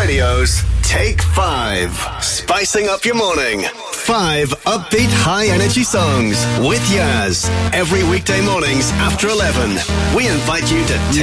Radio's Take 5. Spicing up your morning. 5 upbeat, high-energy songs with Yaz. Every weekday mornings after 11. We invite you to